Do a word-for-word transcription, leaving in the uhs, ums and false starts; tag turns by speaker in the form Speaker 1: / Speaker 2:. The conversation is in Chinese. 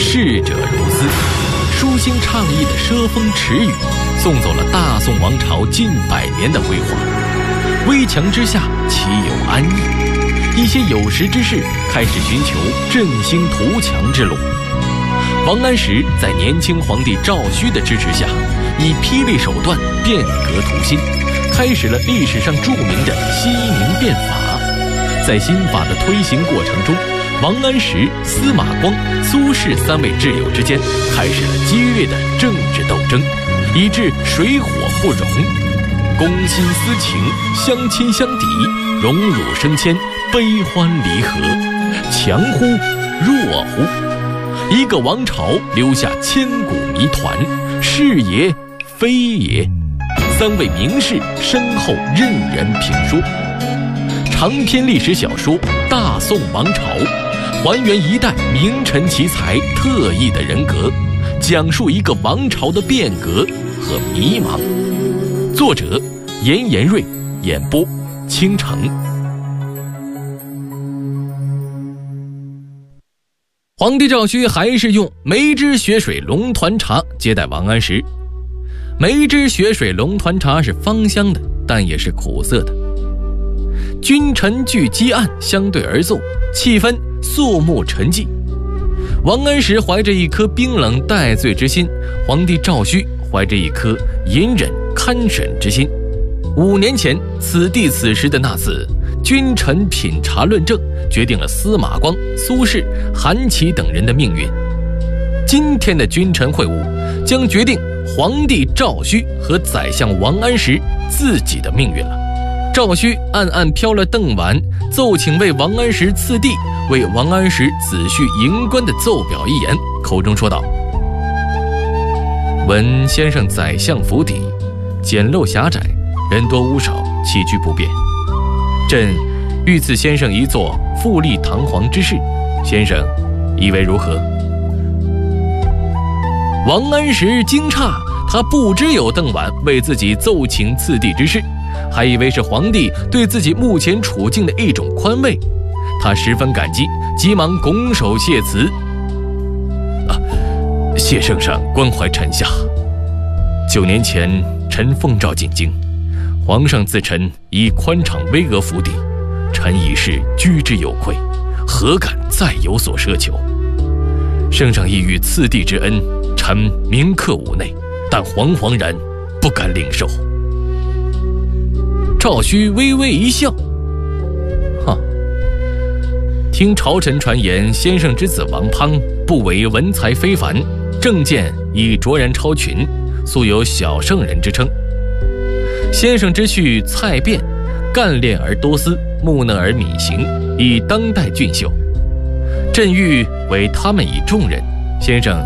Speaker 1: 逝者如斯，舒心畅意的奢风驰语，送走了大宋王朝近百年的辉煌。危墙之下岂有安逸？一些有识之士开始寻求振兴图强之路。王安石在年轻皇帝赵顼的支持下，以霹雳手段变革图新，开始了历史上著名的西宁变法。在新法的推行过程中，王安石、司马光、苏轼三位挚友之间开始了激烈的政治斗争，以致水火不容，公心私情，相亲相抵，荣辱升迁，悲欢离合，强乎弱乎。一个王朝留下千古谜团，是也非也。三位名士身后任人评说。长篇历史小说《大宋王朝》，还原一代名臣奇才特异的人格，讲述一个王朝的变革和迷茫。作者严延瑞，演播倾城。皇帝赵顼还是用梅枝雪水龙团茶接待王安石。梅枝雪水龙团茶是芳香的，但也是苦涩的。君臣聚积案相对而坐，气氛肃穆沉寂。王安石怀着一颗冰冷待罪之心，皇帝赵顼怀着一颗隐忍看审之心。五年前此地此时的那次君臣品茶论政，决定了司马光、苏轼、韩琦等人的命运。今天的君臣会晤将决定皇帝赵顼和宰相王安石自己的命运了。赵顼暗暗飘了邓琬奏请为王安石赐地、为王安石子婿迎官的奏表一言，口中说道：闻先生宰相府邸简陋狭窄，人多屋少，起居不便，朕欲赐先生一座富丽堂皇之室，先生以为如何？王安石惊诧，他不知有邓琬为自己奏请赐地之事，还以为是皇帝对自己目前处境的一种宽慰。他十分感激，急忙拱手谢辞：啊，谢圣上关怀臣下。九年前臣奉诏进京，皇上赐臣以宽敞巍峨府邸，臣已是居之有愧，何敢再有所奢求？圣上意欲赐地之恩，臣铭刻吾内，但惶惶然不敢领受。赵顼微微一笑，哈，听朝臣传言，先生之子王滂不为文才非凡，政见已卓然超群，素有小圣人之称。先生之婿蔡卞，干练而多思，木讷而敏行，以当代俊秀。朕欲为他们以重任，先生